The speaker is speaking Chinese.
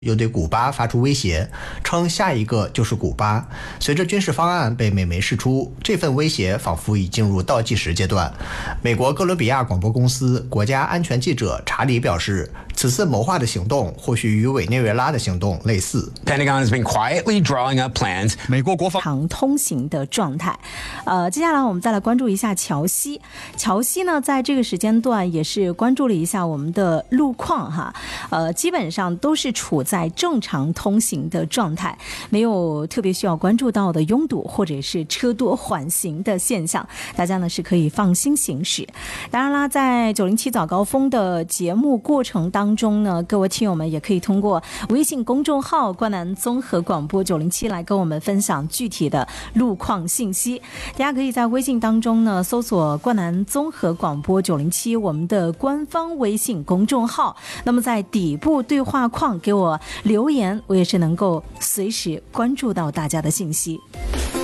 又对古巴发出威胁，称下一个就是古巴。随着军事方案被美媒释出，这份威胁仿佛已进入倒计时阶段。美国哥伦比亚广播公司国家安全记者查理表示，此次谋划的行动或许与委内瑞拉的行动类似。 Pentagon has been quietly drawing up plans. 美国国防常通行的状态。接下来我们再来关注一下乔西。乔西呢，在这个时间段也是关注了一下我们的路况哈，基本上都是处在正常通行的状态，没有特别需要关注到的拥堵或者是车多缓行的现象，大家呢是可以放心行驶。当然啦，在907早高峰的节目过程当中呢，各位听友们也可以通过微信公众号冠南综合广播907来跟我们分享具体的路况信息。大家可以在微信当中呢搜索冠南综合广播907我们的官方微信公众号，那么在底部对话框给我留言，我也是能够随时关注到大家的信息。